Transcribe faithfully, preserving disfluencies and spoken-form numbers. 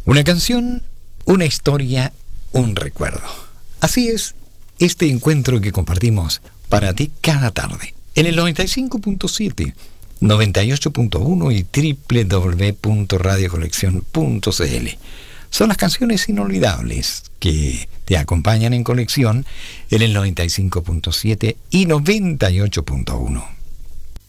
Una canción, una historia, un recuerdo. Así es este encuentro que compartimos para ti cada tarde en el noventa y cinco punto siete, noventa y ocho punto uno y doble u doble u doble u punto radio colección punto c l. Son las canciones inolvidables que te acompañan en Conexión en el noventa y cinco punto siete y noventa y ocho punto uno.